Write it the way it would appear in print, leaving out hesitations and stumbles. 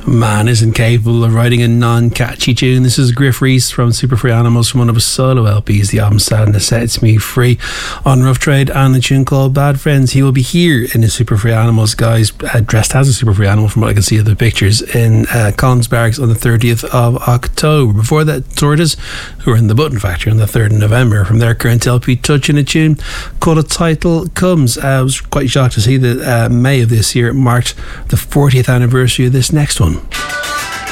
Man isn't capable of writing a non-catchy tune. This is Griff Rhys from Super Free Animals from one of his solo LPs. The album Sadness Sets Me Free on Rough Trade, and a tune called Bad Friends. He will be here in his Super Free Animals guys, dressed as a Super Free Animal from what I can see of the pictures, in Collins Barracks on the 30th of October. Before that, Tortoise, who are in the Button Factory on the 3rd of November, from their current LP Touching a Tune called A Title Comes. I was quite shocked to see that May of this year marked the 40th anniversary of this next one.